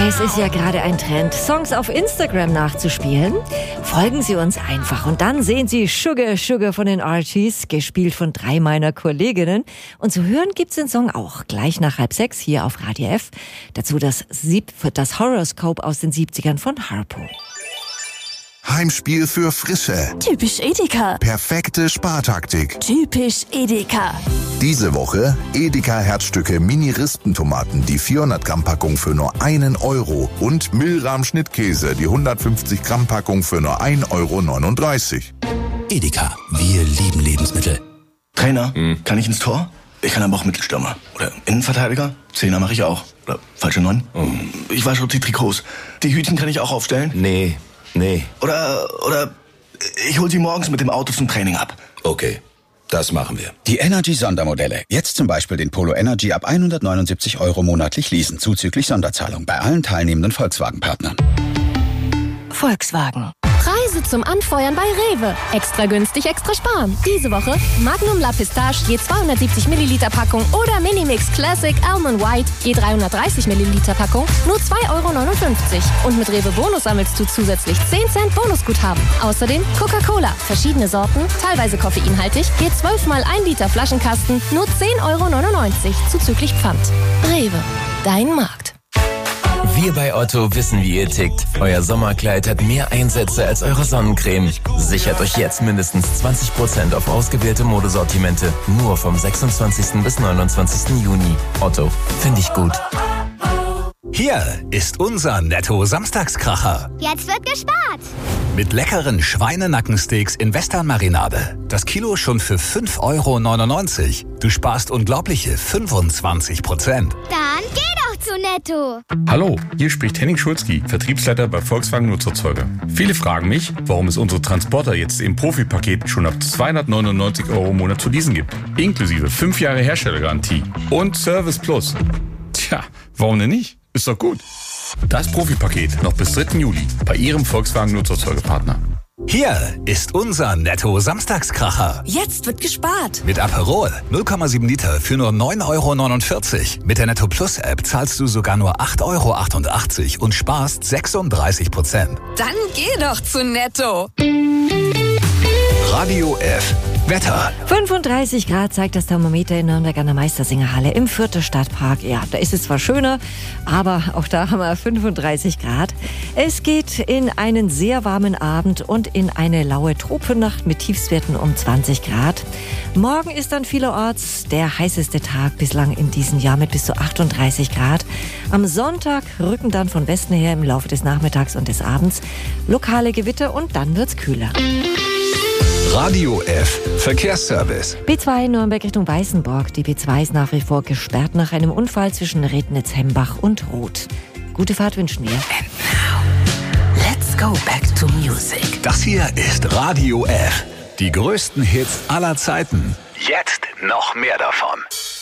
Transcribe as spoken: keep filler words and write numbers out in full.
Es ist ja gerade ein Trend, Songs auf Instagram nachzuspielen. Folgen Sie uns einfach und dann sehen Sie Sugar Sugar von den Archies, gespielt von drei meiner Kolleginnen. Und zu hören gibt's den Song auch gleich nach halb sechs hier auf Radio F. Dazu das, Sieb, das Horoscope aus den siebzigern von Harpo. Heimspiel für Frische. Typisch Edeka. Perfekte Spartaktik. Typisch Edeka. Diese Woche Edeka Herzstücke Mini-Rispentomaten, die vierhundert Gramm Packung für nur einen Euro und Milram Schnittkäse, die hundertfünfzig Gramm Packung für nur ein Euro neununddreißig. Edeka, wir lieben Lebensmittel. Trainer, hm. kann ich ins Tor? Ich kann aber auch Mittelstürmer. Oder Innenverteidiger? Zehner mache ich auch. Oder falsche Neun? Hm. Ich wasche die Trikots. Die Hütchen kann ich auch aufstellen? Nee, nee. Oder, oder ich hol sie morgens mit dem Auto zum Training ab. Okay, das machen wir. Die Energy-Sondermodelle. Jetzt zum Beispiel den Polo Energy ab hundertneunundsiebzig Euro monatlich leasen, zuzüglich Sonderzahlung bei allen teilnehmenden Volkswagen-Partnern. Volkswagen. Preise zum Anfeuern bei Rewe. Extra günstig, extra sparen. Diese Woche Magnum La Pistache je zweihundertsiebzig Milliliter Packung oder Minimix Classic Almond White je dreihundertdreißig Milliliter Packung nur zwei Euro neunundfünfzig. Und mit Rewe Bonus sammelst du zusätzlich zehn Cent Bonusguthaben. Außerdem Coca-Cola, verschiedene Sorten, teilweise koffeinhaltig, je zwölf mal ein Liter Flaschenkasten nur zehn Euro neunundneunzig zuzüglich Pfand. Rewe, dein Markt. Wir bei Otto wissen, wie ihr tickt. Euer Sommerkleid hat mehr Einsätze als eure Sonnencreme. Sichert euch jetzt mindestens zwanzig Prozent auf ausgewählte Modesortimente. Nur vom sechsundzwanzigsten bis neunundzwanzigsten Juni. Otto, finde ich gut. Hier ist unser Netto-Samstagskracher. Jetzt wird gespart. Mit leckeren Schweinenackensteaks in Western-Marinade. Das Kilo schon für fünf Euro neunundneunzig. Du sparst unglaubliche fünfundzwanzig Prozent. Dann geh doch zu Netto. Hallo, hier spricht Henning Schulzki, Vertriebsleiter bei Volkswagen Nutzerzeuger. Viele fragen mich, warum es unsere Transporter jetzt im Profipaket schon ab zweihundertneunundneunzig Euro im Monat zu leasen gibt. Inklusive fünf Jahre Herstellergarantie und Service Plus. Tja, warum denn nicht? Ist doch gut. Das Profipaket noch bis dritten Juli bei Ihrem Volkswagen Nutzerzeugerpartner. Hier ist unser Netto-Samstagskracher. Jetzt wird gespart. Mit Aperol null Komma sieben Liter für nur neun Euro neunundvierzig. Mit der Netto Plus App zahlst du sogar nur acht Euro achtundachtzig und sparst sechsunddreißig Prozent. Dann geh doch zu Netto. Radio F. Wetter. fünfunddreißig Grad zeigt das Thermometer in Nürnberg an der Meistersingerhalle im Fürther Stadtpark. Ja, da ist es zwar schöner, aber auch da haben wir fünfunddreißig Grad. Es geht in einen sehr warmen Abend und in eine laue Tropennacht mit Tiefstwerten um zwanzig Grad. Morgen ist dann vielerorts der heißeste Tag bislang in diesem Jahr mit bis zu achtunddreißig Grad. Am Sonntag rücken dann von Westen her im Laufe des Nachmittags und des Abends lokale Gewitter und dann wird's kühler. Radio F. Verkehrsservice. B zwei Nürnberg Richtung Weißenburg. Die B zwei ist nach wie vor gesperrt nach einem Unfall zwischen Rednitz-Hembach und Roth. Gute Fahrt wünschen wir. And now, let's go back to music. Das hier ist Radio F. Die größten Hits aller Zeiten. Jetzt noch mehr davon.